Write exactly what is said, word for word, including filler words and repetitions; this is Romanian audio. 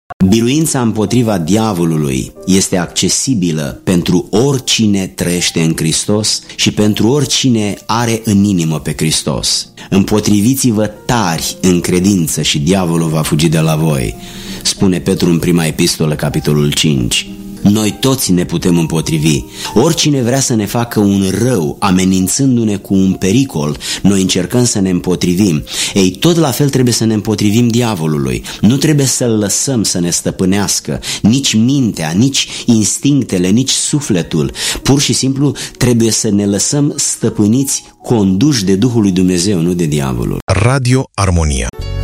Biruința împotriva diavolului este accesibilă pentru oricine trăiește în Hristos și pentru oricine are în inimă pe Hristos. Împotriviți-vă tari în credință și diavolul va fugi de la voi, spune Petru în prima epistolă, capitolul cinci. Noi toți ne putem împotrivi. Oricine vrea să ne facă un rău, amenințându-ne cu un pericol, noi încercăm să ne împotrivim. Ei, tot la fel trebuie să ne împotrivim diavolului. Nu trebuie să-l lăsăm să ne stăpânească, nici mintea, nici instinctele, nici sufletul. Pur și simplu trebuie să ne lăsăm stăpâniți, conduși de Duhul lui Dumnezeu, nu de diavolul. Radio Armonia.